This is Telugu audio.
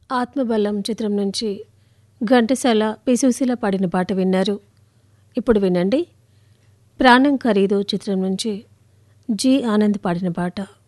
ఆత్మబలం చిత్రం నుంచి ఘంటసాల పి. సుశీల పాడిన పాట విన్నారు. ఇప్పుడు వినండి, ప్రాణం ఖరీదు చిత్రం నుంచి జి. ఆనంద్ పాడిన పాట.